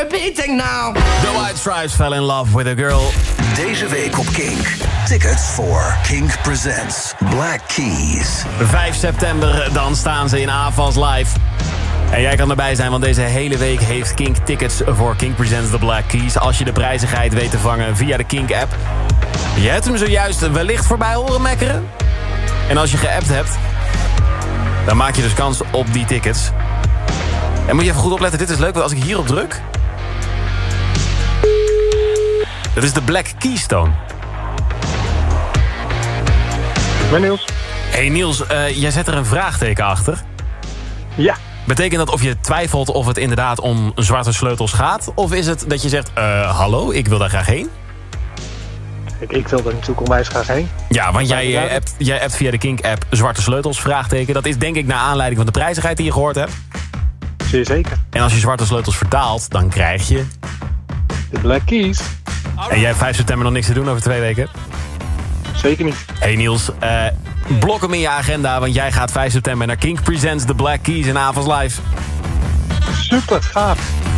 repeating now. The White Stripes fell in love with a girl. Deze week op Kink. Tickets voor Kink Presents Black Keys. 5 september, dan staan ze in AFAS Live. En jij kan erbij zijn, want deze hele week heeft Kink tickets voor Kink Presents The Black Keys. Als je de prijzigheid weet te vangen via de Kink-app. Je hebt hem zojuist wellicht voorbij horen mekkeren. En als je geappt hebt, dan maak je dus kans op die tickets. En moet je even goed opletten, dit is leuk, want als ik hierop druk... Dat is de Black Keystone. Ik ben Niels. Hey Niels, jij zet er een vraagteken achter. Ja. Betekent dat of je twijfelt of het inderdaad om zwarte sleutels gaat? Of is het dat je zegt, hallo, ik wil daar graag heen? Ik wil er natuurlijk onwijs graag heen. Ja, want jij appt via de Kink-app zwarte sleutels, vraagteken. Dat is denk ik naar aanleiding van de prijzigheid die je gehoord hebt. Zeer zeker. En als je zwarte sleutels vertaalt, dan krijg je... De Black Keys. En jij hebt 5 september nog niks te doen over 2 weken? Zeker niet. Hey Niels, blok hem in je agenda, want jij gaat 5 september naar Kink Presents The Black Keys in AFAS Live. Super gaaf.